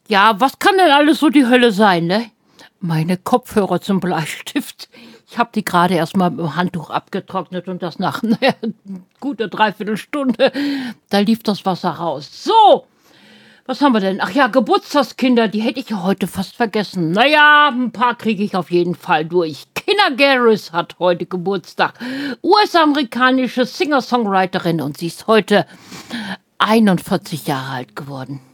Ja, was kann denn alles so die Hölle sein, ne? Meine Kopfhörer zum Bleistift. Ich habe die gerade erst mal mit dem Handtuch abgetrocknet und das nach gute Dreiviertelstunde. Da lief das Wasser raus. So, was haben wir denn? Ach ja, Geburtstagskinder, die hätte ich ja heute fast vergessen. Naja, ein paar kriege ich auf jeden Fall durch. Kinnah Garris hat heute Geburtstag. US-amerikanische Singer-Songwriterin und sie ist heute 41 Jahre alt geworden.